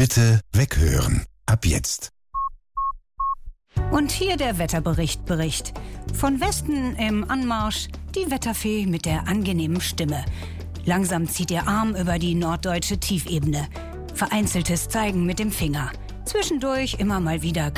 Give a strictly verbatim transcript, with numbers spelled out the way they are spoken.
Bitte weghören. Ab jetzt. Und hier der Wetterbericht Bericht. Von Westen im Anmarsch die Wetterfee mit der angenehmen Stimme. Langsam zieht ihr Arm über die norddeutsche Tiefebene. Vereinzeltes Zeigen mit dem Finger. Zwischendurch immer mal wieder